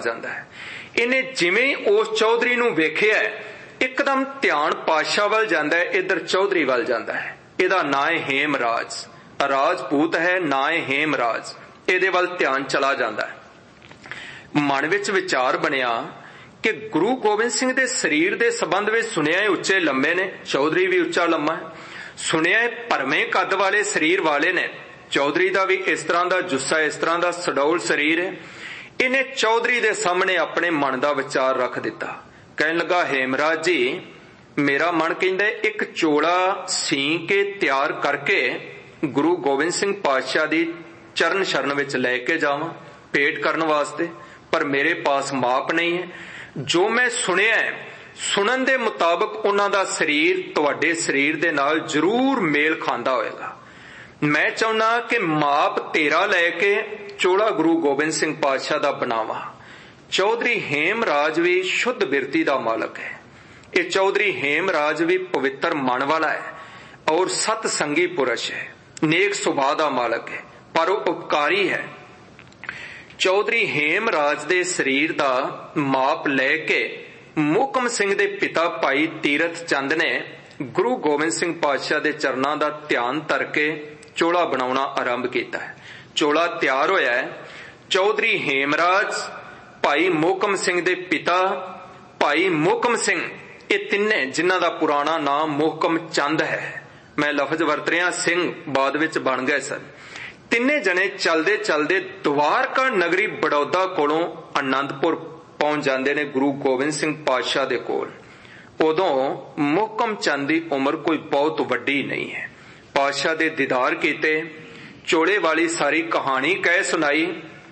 ਜਾਂਦਾ ਹੈ। ਇਹਨੇ ਜਿਵੇਂ ਹੀ ਉਸ ਚੌਧਰੀ ਨੂੰ ਵੇਖਿਆ ਇੱਕਦਮ ਧਿਆਨ ਪਾਤਸ਼ਾਹ ਵੱਲ ਜਾਂਦਾ ਹੈ, ਇੱਧਰ ਚੌਧਰੀ ਵੱਲ ਜਾਂਦਾ ਹੈ। ਇਹਦਾ ਨਾਂ ਹੈ ਹੇਮਰਾਜ, ਰਾਜਪੂਤ ਹੈ, ਨਾਂ ਹੈ ਹੇਮਰਾਜ। ਇਹਦੇ ਵੱਲ ਧਿਆਨ ਚਲਾ ਜਾਂਦਾ ਹੈ। ਮਨ ਵਿੱਚ ਵਿਚਾਰ ਬਣਿਆ ਕਿ ਗੁਰੂ ਗੋਬਿੰਦ ਸਿੰਘ ਦੇ ਸਰੀਰ ਦੇ ਸੰਬੰਧ ਵਿੱਚ ਸੁਣਿਆ ਉੱਚੇ ਲੰਮੇ ਨੇ, ਚੌਧਰੀ ਵੀ ਉੱਚਾ ਲੰਮਾ ਹੈ। ਸੁਣਿਆ ਭਰਵੇਂ ਕੱਦ ਵਾਲੇ ਸਰੀਰ ਵਾਲੇ ਨੇ, ਚੌਧਰੀ ਦਾ ਵੀ ਇਸ ਤਰ੍ਹਾਂ ਦਾ ਜੁੱਸਾ, ਇਸ ਤਰ੍ਹਾਂ ਦਾ ਸਡੌਲ ਸਰੀਰ ਹੈ। ਇਹਨੇ ਚੌਧਰੀ ਦੇ ਸਾਹਮਣੇ ਆਪਣੇ ਮਨ ਦਾ ਵਿਚਾਰ ਰੱਖ ਦਿੱਤਾ। ਕਹਿਣ ਲੱਗਾ, ਹੇਮਰਾਜ ਜੀ, ਮੇਰਾ ਮਨ ਕਹਿੰਦਾ ਇੱਕ ਚੋਲਾ ਸੀਂ ਕੇ ਤਿਆਰ ਕਰਕੇ ਗੁਰੂ ਗੋਬਿੰਦ ਸਿੰਘ ਪਾਤਸ਼ਾਹ ਦੀ ਚਰਨ ਸ਼ਰਨ ਵਿੱਚ ਲੈ ਕੇ ਜਾਵਾਂ ਭੇਟ ਕਰਨ ਵਾਸਤੇ, ਪਰ ਮੇਰੇ ਪਾਸ ਮਾਪ ਨਹੀਂ ਹੈ। ਜੋ ਮੈਂ ਸੁਣਿਆ, ਸੁਣਨ ਦੇ ਮੁਤਾਬਕ ਉਹਨਾਂ ਦਾ ਸਰੀਰ ਤੁਹਾਡੇ ਸਰੀਰ ਦੇ ਨਾਲ ਜ਼ਰੂਰ ਮੇਲ ਖਾਂਦਾ ਹੋਏਗਾ। ਮੈਂ ਚਾਹੁੰਦਾ ਕਿ ਮਾਪ ਤੇਰਾ ਲੈ ਕੇ ਚੋਲਾ ਗੁਰੂ ਗੋਬਿੰਦ ਸਿੰਘ ਪਾਤਸ਼ਾਹ ਦਾ ਬਣਾਵਾਂ। ਚੌਧਰੀ ਹੇਮਰਾਜ ਵੀ ਸ਼ੁੱਧ ਬਿਰਤੀ ਦਾ ਮਾਲਕ ਹੈ। ਇਹ ਚੌਧਰੀ ਹੇਮਰਾਜ ਵੀ ਪਵਿੱਤਰ ਮਨ ਵਾਲਾ ਹੈ ਔਰ ਸਤ ਸੰਗੀ ਪੁਰਸ਼ ਹੈ, ਨੇਕ ਸੁਭਾਅ ਦਾ ਮਾਲਕ ਹੈ, ਪਰ ਉਹ ਉਪਕਾਰੀ ਹੈ। ਚੌਧਰੀ ਹੇਮਰਾਜ ਦੇ ਸਰੀਰ ਦਾ ਮਾਪ ਲੈ ਕੇ ਮੋਹਕਮ ਸਿੰਘ ਦੇ ਪਿਤਾ ਭਾਈ ਤੀਰਥ ਚੰਦ ਨੇ ਗੁਰੂ ਗੋਬਿੰਦ ਸਿੰਘ ਪਾਤਸ਼ਾਹ ਦੇ ਚਰਨਾਂ ਦਾ ਧਿਆਨ ਧਰ ਕੇ ਚੋਲਾ ਬਣਾਉਣਾ ਆਰੰਭ ਕੀਤਾ ਹੈ। ਚੋਲਾ ਤਿਆਰ ਹੋਇਆ ਹੈ। ਚੌਧਰੀ ਹੇਮਰਾਜ, ਭਾਈ ਮੋਹਕਮ ਸਿੰਘ ਦੇ ਪਿਤਾ ਭਾਈ ਮੋਹਕਮ ਸਿੰਘ, ਇਹ ਤਿੰਨੇ, ਜਿਨ੍ਹਾਂ ਦਾ ਪੁਰਾਣਾ ਨਾਮ ਮੋਹਕਮ ਚੰਦ ਹੈ, ਮੈਂ ਲਫ਼ਜ਼ ਵਰਤ ਰਿਹਾ, ਸਿੰਘ ਬਾਅਦ ਵਿੱਚ ਬਣ ਗਏ ਸਨ। ਤਿੰਨੇ ਜਣੇ ਚਲਦੇ ਚਲਦੇ ਦਵਾਰਕਾ ਨਗਰੀ ਬੜੌਦਾ ਕੋਲੋਂ ਆਨੰਦਪੁਰ ਪਹੁੰਚ ਜਾਂਦੇ ਨੇ ਗੁਰੂ ਗੋਬਿੰਦ ਸਿੰਘ ਪਾਤਸ਼ਾਹ ਦੇ ਕੋਲ। ਉਦੋਂ ਮੋਹਕਮ ਚੰਦ ਦੀ ਉਮਰ ਕੋਈ ਬਹੁਤ ਵੱਡੀ ਨਹੀਂ ਹੈ। ਪਾਤਸ਼ਾਹ ਦੇ ਦੀਦਾਰ ਕੀਤੇ, ਚੋਲੇ ਵਾਲੀ ਸਾਰੀ ਕਹਾਣੀ ਕਹਿ ਸੁਣਾਈ।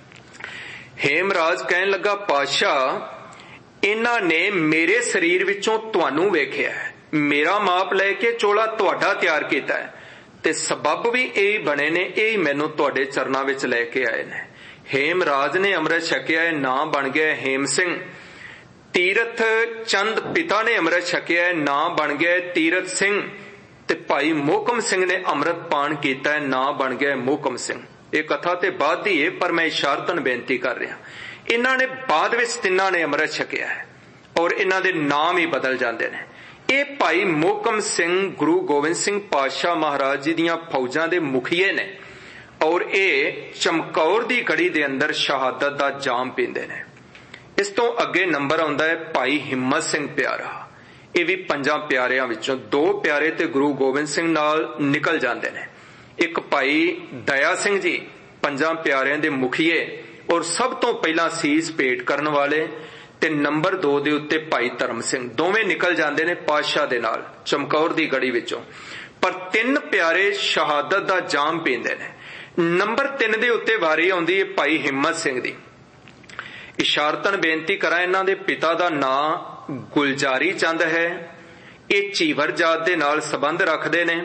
ਹੇਮਰਾਜ ਕਹਿਣ ਲੱਗਾ, ਪਾਤਸ਼ਾਹ, ਇਹਨਾਂ ਨੇ ਮੇਰੇ ਸਰੀਰ ਵਿੱਚੋਂ ਤੁਹਾਨੂੰ ਵੇਖਿਆ, ਮੇਰਾ ਮਾਪ ਲੈ ਕੇ ਚੋਲਾ ਤੁਹਾਡਾ ਤਿਆਰ ਕੀਤਾ ਹੈ, ਤੇ ਸਬੱਬ ਵੀ ਇਹ ਬਣੇ ਨੇ, ਇਹ ਮੈਨੂੰ ਤੁਹਾਡੇ ਚਰਨਾਂ ਵਿੱਚ ਲੈ ਕੇ ਆਏ ਨੇ। ਹੇਮਰਾਜ ਨੇ ਅੰਮ੍ਰਿਤ ਛਕਿਆ ਹੈ, ਨਾਂ ਬਣ ਗਿਆ ਹੇਮ ਸਿੰਘ। ਤੀਰਥ ਚੰਦ ਪਿਤਾ ਨੇ ਅੰਮ੍ਰਿਤ ਛਕਿਆ ਹੈ, ਨਾਂ ਬਣ ਗਿਆ ਤੀਰਥ ਸਿੰਘ। ਤੇ ਭਾਈ ਮੋਹਕਮ ਸਿੰਘ ਨੇ ਅੰਮ੍ਰਿਤ ਪਾਨ ਕੀਤਾ ਹੈ, ਨਾਂ ਬਣ ਗਿਆ ਮੋਹਕਮ ਸਿੰਘ। ਇਹ ਕਥਾ ਤੇ ਬਾਅਦ ਦੀ ਹੈ, ਪਰ ਮੈਂ ਇਸ਼ਾਰਤਨ ਬੇਨਤੀ ਕਰ ਰਿਹਾ। ਇਹਨਾਂ ਨੇ ਬਾਅਦ ਵਿੱਚ ਤਿੰਨਾਂ ਨੇ ਅੰਮ੍ਰਿਤ ਛਕਿਆ ਹੈ ਔਰ ਇਹਨਾਂ ਦੇ ਨਾਮ ਹੀ ਬਦਲ ਜਾਂਦੇ ਨੇ। ਇਹ ਭਾਈ ਮੋਹਕਮ ਸਿੰਘ ਗੁਰੂ ਗੋਬਿੰਦ ਸਿੰਘ ਪਾਤਸ਼ਾਹ ਮਹਾਰਾਜ ਜੀ ਦੀਆਂ ਫੌਜਾਂ ਦੇ ਮੁਖੀਏ ਨੇ ਔਰ ਇਹ ਚਮਕੌਰ ਦੀ ਗੜੀ ਦੇ ਅੰਦਰ ਸ਼ਹਾਦਤ ਦਾ ਜਾਮ ਪੀਂਦੇ ਨੇ। ਇਸ ਤੋਂ ਅੱਗੇ ਨੰਬਰ ਆਉਂਦਾ ਹੈ ਭਾਈ ਹਿੰਮਤ ਸਿੰਘ ਪਿਆਰਾ। ਇਹ ਵੀ 5 ਪਿਆਰਿਆਂ ਵਿੱਚੋਂ 2 ਪਿਆਰੇ ਤੇ ਗੁਰੂ ਗੋਬਿੰਦ ਸਿੰਘ ਨਾਲ ਨਿਕਲ ਜਾਂਦੇ ਨੇ। ਇੱਕ ਭਾਈ ਦਇਆ ਸਿੰਘ ਜੀ, 5 ਪਿਆਰਿਆਂ ਦੇ ਮੁਖੀਏ ਔਰ ਸਭ ਤੋਂ ਪਹਿਲਾਂ ਸੀਸ ਭੇਟ ਕਰਨ ਵਾਲੇ, ਤੇ ਨੰਬਰ 2 ਦੇ ਉੱਤੇ ਭਾਈ ਧਰਮ ਸਿੰਘ। ਦੋਵੇਂ ਨਿਕਲ ਜਾਂਦੇ ਨੇ ਪਾਤਸ਼ਾਹ ਦੇ ਨਾਲ ਚਮਕੌਰ ਦੀ ਗੜੀ ਵਿੱਚੋਂ, ਪਰ 3 ਪਿਆਰੇ ਸ਼ਹਾਦਤ ਦਾ ਜਾਮ ਪੀਂਦੇ ਨੇ। ਨੰਬਰ 3 ਦੇ ਉੱਤੇ ਵਾਰੀ ਆਉਂਦੀ ਹੈ ਭਾਈ ਹਿੰਮਤ ਸਿੰਘ ਦੀ। ਇਸ਼ਾਰਤਨ ਬੇਨਤੀ ਕਰਾਂ, ਇਹਨਾਂ ਦੇ ਪਿਤਾ ਦਾ ਨਾਂ ਗੁਲਜ਼ਾਰੀ ਚੰਦ ਹੈ। ਇਹ ਚੀਵਰ ਜਾਤ ਦੇ ਨਾਲ ਸੰਬੰਧ ਰੱਖਦੇ ਨੇ।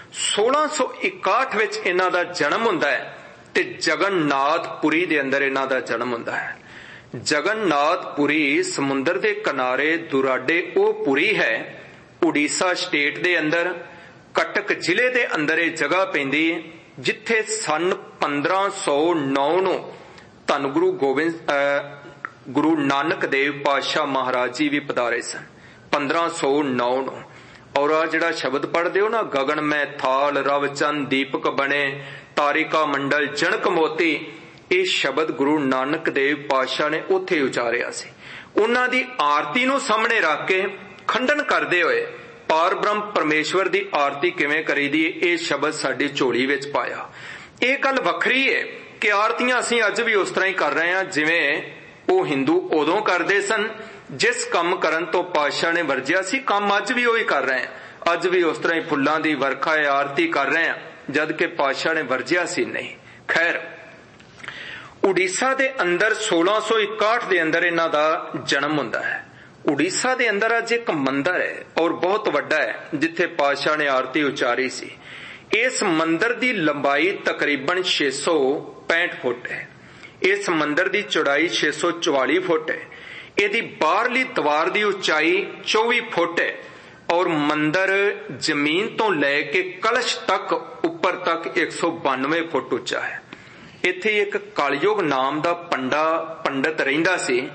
1661 ਵਿੱਚ ਇਹਨਾਂ ਦਾ ਜਨਮ ਹੁੰਦਾ ਹੈ ਤੇ ਜਗਨਨਾਥਪੁਰੀ ਦੇ ਅੰਦਰ ਇਹਨਾਂ ਦਾ ਜਨਮ ਹੁੰਦਾ ਹੈ। ਜਗਨਨਾਥਪੁਰੀ ਸਮੁੰਦਰ ਦੇ ਕਿਨਾਰੇ ਦੁਰਾਡੇ ਉਹ ਪੁਰੀ ਹੈ, ਉੜੀਸਾ ਸਟੇਟ ਦੇ ਅੰਦਰ ਕਟਕ ਜ਼ਿਲ੍ਹੇ ਦੇ ਅੰਦਰ ਇਹ ਜਗ੍ਹਾ ਪੈਂਦੀ ਹੈ, ਜਿੱਥੇ ਸਨ 1509 ਨੂੰ ਧੰਨ ਗੁਰੂ ਨਾਨਕ ਦੇਵ ਪਾਤਸ਼ਾਹ ਮਹਾਰਾਜ ਜੀ ਵੀ ਪਧਾਰੇ ਸਨ। 1509 ਨੂੰ। ਔਰ ਆ ਜਿਹੜਾ ਸ਼ਬਦ ਪੜ੍ਹਦੇ ਹੋ ਨਾ, ਗਗਨ ਮੈਂ ਥਾਲ ਰਵ ਚੰਦ ਦੀਪਕ ਬਣੇ ਤਾਰਿਕਾ ਮੰਡਲ ਜਣਕ ਮੋਤੀ, ਇਹ ਸ਼ਬਦ ਗੁਰੂ ਨਾਨਕ ਦੇਵ ਪਾਤਸ਼ਾਹ ਨੇ ਉੱਥੇ ਉਚਾਰਿਆ ਸੀ। ਉਹਨਾਂ ਦੀ ਆਰਤੀ ਨੂੰ ਸਾਹਮਣੇ ਰੱਖ ਕੇ ਖੰਡਨ ਕਰਦੇ ਹੋਏ ਪਾਰ ਬ੍ਰਹਮ ਪਰਮੇਸ਼ਵਰ ਦੀ ਆਰਤੀ ਕਿਵੇਂ ਕਰੀਦੀ, ਇਹ ਸ਼ਬਦ ਸਾਡੀ ਝੋਲੀ ਵਿੱਚ ਪਾਇਆ। ਇਹ ਗੱਲ ਵੱਖਰੀ ਹੈ ਕਿ ਆਰਤੀਆਂ ਅਸੀਂ ਅੱਜ ਵੀ ਉਸ ਤਰ੍ਹਾਂ ਹੀ ਕਰ ਰਹੇ ਹਾਂ ਜਿਵੇਂ ਉਹ ਹਿੰਦੂ ਉਦੋਂ ਕਰਦੇ ਸਨ। ਜਿਸ ਕੰਮ ਕਰਨ ਤੋਂ ਪਾਤਸ਼ਾਹ ਨੇ ਵਰਜਿਆ ਸੀ, ਕੰਮ ਅੱਜ ਵੀ ਉਹੀ ਕਰ ਰਹੇ ਹਾਂ। ਅੱਜ ਵੀ ਉਸ ਤਰ੍ਹਾਂ ਹੀ ਫੁੱਲਾਂ ਦੀ ਵਰਖਾ ਹੈ, ਆਰਤੀ ਕਰ ਰਹੇ ਹਾਂ, ਜਦ ਕਿ ਪਾਤਸ਼ਾਹ ਨੇ ਵਰਜਿਆ ਸੀ ਨਹੀਂ। ਖੈਰ, ਉੜੀਸਾ ਦੇ ਅੰਦਰ 1661 ਦੇ ਅੰਦਰ ਇਹਨਾਂ ਦਾ ਜਨਮ ਹੁੰਦਾ ਹੈ। ਉੜੀਸਾ ਦੇ ਅੰਦਰ ਅੱਜ ਇੱਕ ਮੰਦਿਰ ਹੈ ਔਰ ਬਹੁਤ ਵੱਡਾ ਹੈ, ਜਿੱਥੇ ਪਾਤਸ਼ਾਹ ਨੇ ਆਰਤੀ ਉਚਾਰੀ ਸੀ। ਇਸ ਮੰਦਿਰ ਦੀ ਲੰਬਾਈ ਤਕਰੀਬਨ 665 ਫੁੱਟ ਹੈ। ਇਸ ਮੰਦਿਰ ਦੀ ਚੌੜਾਈ 644 ਫੁੱਟ ਹੈ। ਇਹਦੀ ਬਾਹਰਲੀ ਦੀਵਾਰ ਦੀ ਉਚਾਈ 24 ਫੁੱਟ ਹੈ ਔਰ ਮੰਦਿਰ ਜ਼ਮੀਨ ਤੋਂ ਲੈ ਕੇ ਕਲਸ਼ ਤੱਕ ਉੱਪਰ ਤੱਕ 192 ਫੁੱਟ ਉੱਚਾ ਹੈ। ਇੱਥੇ ਇੱਕ ਕਲਯੁਗ ਨਾਮ ਦਾ ਪੰਡਤ ਰਹਿੰਦਾ ਸੀ।